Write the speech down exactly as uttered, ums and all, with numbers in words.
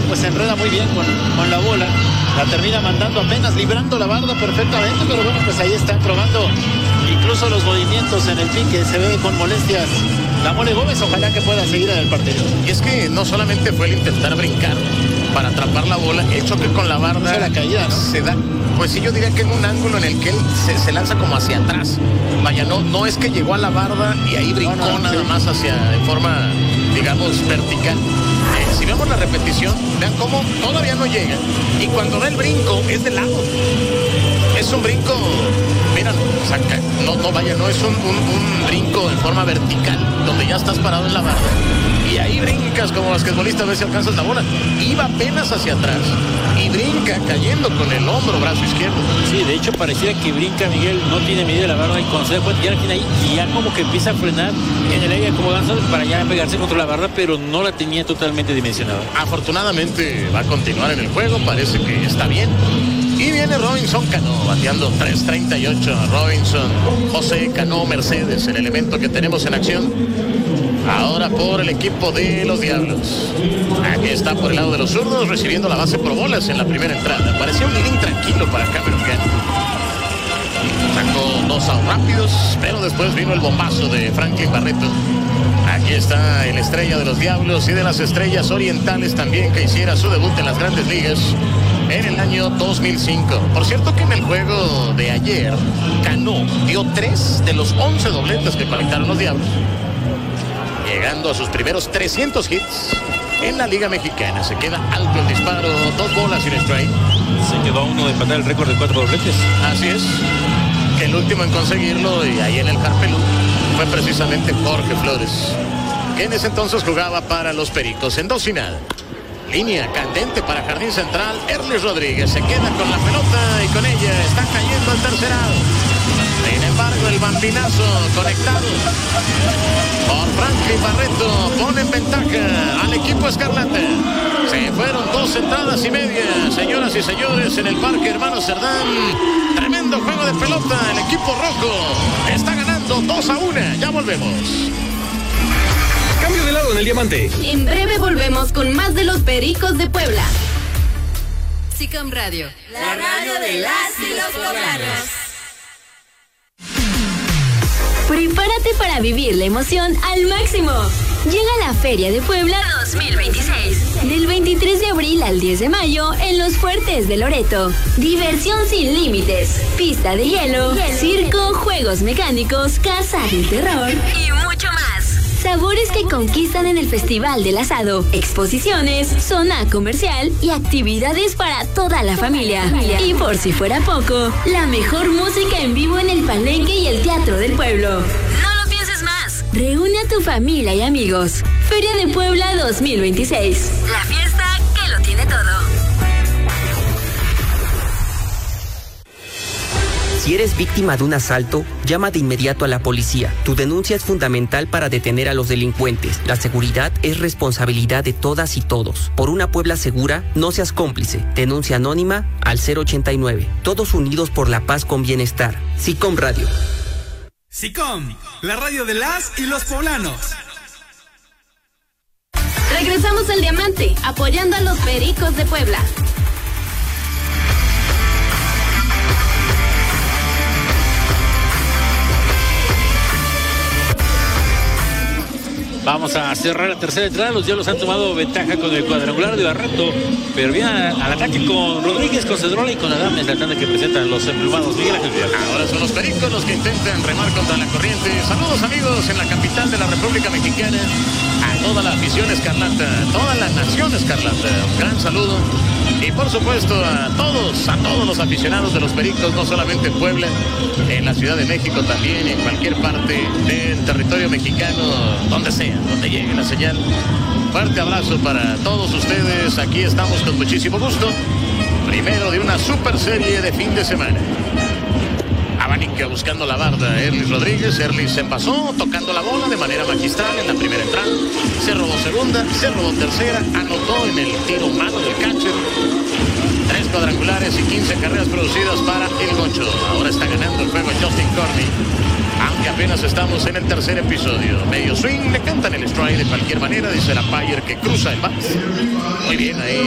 pues se enreda muy bien con, con la bola. La termina mandando apenas, librando la barda perfectamente, pero bueno, pues ahí están probando incluso los movimientos en el pique. Se ve con molestias la Mole Gómez. Ojalá que pueda seguir en el partido. Y es que no solamente fue el intentar brincar para atrapar la bola, el choque con la barda, la caída, ¿no? Se da, pues sí, yo diría que en un ángulo en el que él se, se lanza como hacia atrás. Vaya, no, no es que llegó a la barda y ahí brincó no, no, nada sí. más hacia, de forma, digamos, vertical. Eh, si vemos la repetición, vean cómo todavía no llega. Y cuando da el brinco, es de lado. Es un brinco, mira, saca, no, no vaya, no es un, un, un brinco en forma vertical, donde ya estás parado en la barda. Y ahí brincas como basquetbolista a ver si alcanzas la bola. Iba apenas hacia atrás y brinca cayendo con el hombro, brazo izquierdo. Sí, de hecho pareciera que brinca Miguel, no tiene medida la barda y cuando se da cuenta ya la tiene ahí y ya como que empieza a frenar en el aire como ganso para ya pegarse contra la barda, pero no la tenía totalmente dimensionada. Afortunadamente va a continuar en el juego, parece que está bien. Y viene Robinson Cano bateando tres treinta y ocho. Robinson, José Cano Mercedes, el elemento que tenemos en acción. Ahora por el equipo de los Diablos. Aquí está por el lado de los zurdos recibiendo la base por bolas en la primera entrada. Parecía un inning tranquilo para Cameron Cano. Sacó dos outs rápidos, pero después vino el bombazo de Franklin Barreto. Aquí está el estrella de los Diablos y de las Estrellas Orientales también, que hiciera su debut en las Grandes Ligas en el año dos mil cinco. Por cierto que en el juego de ayer, Cano dio tres de los once dobletes que conectaron los Diablos, llegando a sus primeros trescientos hits en la Liga Mexicana. Se queda alto el disparo, dos bolas sin strike. Se quedó a uno de empatar el récord de cuatro dobletes. Así es. El último en conseguirlo, y ahí en el Carpelú, fue precisamente Jorge Flores, que en ese entonces jugaba para los Pericos. En dos y nada. Línea candente para Jardín Central. Erlis Rodríguez se queda con la pelota y con ella está cayendo el tercerado. Sin embargo, el bambinazo conectado por Franklin Barreto pone en ventaja al equipo escarlata. Se fueron dos entradas y media, señoras y señores, en el Parque Hermano Cerdán. Tremendo juego de pelota. El equipo rojo está ganando dos a uno. Ya volvemos. Cambio de lado en el diamante. En breve volvemos con más de los Pericos de Puebla. SICOM Radio, la radio de las y los poblanos. Prepárate para vivir la emoción al máximo. Llega la Feria de Puebla dos mil veintiséis. Del veintitrés de abril al diez de mayo en Los Fuertes de Loreto. Diversión sin límites, pista de hielo, circo, juegos mecánicos, casa del terror y mucho más. Sabores que conquistan en el Festival del Asado, exposiciones, zona comercial y actividades para toda la familia. Y por si fuera poco, la mejor música en vivo en el Palenque y el Teatro del Pueblo. No lo pienses más. Reúne a tu familia y amigos. Feria de Puebla dos mil veintiséis. La fiesta que lo tiene todo. Si eres víctima de un asalto, llama de inmediato a la policía. Tu denuncia es fundamental para detener a los delincuentes. La seguridad es responsabilidad de todas y todos. Por una Puebla segura, no seas cómplice. Denuncia anónima al cero ochenta y nueve. Todos unidos por la paz con bienestar. SICOM Radio. SICOM, la radio de las y los poblanos. Regresamos al diamante, apoyando a los Pericos de Puebla. Vamos a cerrar la tercera entrada. Los Diablos han tomado ventaja con el cuadrangular de Barreto, pero viene al ataque con Rodríguez, con Cedrola y con Adames, la tanda que presentan los emplumados. Miguel Ángel Fierro. Ahora son los Pericos los que intentan remar contra la corriente. Saludos, amigos, en la capital de la República Mexicana, a toda la afición escarlata, toda la nación escarlata. Un gran saludo. Y por supuesto a todos, a todos los aficionados de los Pericos, no solamente en Puebla, en la Ciudad de México también, en cualquier parte del territorio mexicano, donde sea, donde llegue la señal. Fuerte abrazo para todos ustedes. Aquí estamos con muchísimo gusto. Primero de una super serie de fin de semana. Abanica buscando la barda, Erlis Rodríguez. Erlis se pasó tocando la bola de manera magistral en la primera entrada. Se robó segunda, se robó tercera, anotó en el tiro mano del catcher. Tres cuadrangulares y quince carreras producidas para el Gocho. Ahora está ganando el juego Justin Corney, aunque apenas estamos en el tercer episodio. Medio swing, le cantan el strike de cualquier manera, dice la Payer que cruza el bat. Muy bien ahí